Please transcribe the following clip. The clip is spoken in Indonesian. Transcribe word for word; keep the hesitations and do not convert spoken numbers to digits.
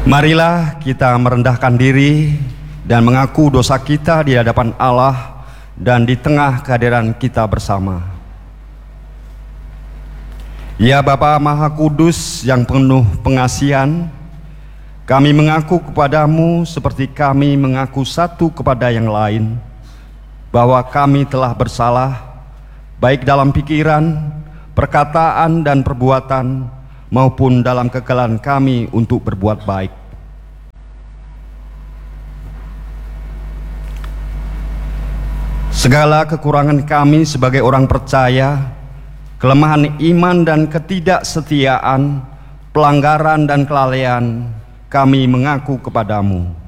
Marilah kita merendahkan diri dan mengaku dosa kita di hadapan Allah dan di tengah kehadiran kita bersama. Ya Bapa Maha Kudus yang penuh pengasihan, kami mengaku kepadamu seperti kami mengaku satu kepada yang lain, bahwa kami telah bersalah, baik dalam pikiran, perkataan, dan perbuatan, maupun dalam kekalahan kami untuk berbuat baik. Segala kekurangan kami sebagai orang percaya, kelemahan iman dan ketidaksetiaan, pelanggaran dan kelalaian, kami mengaku kepadamu.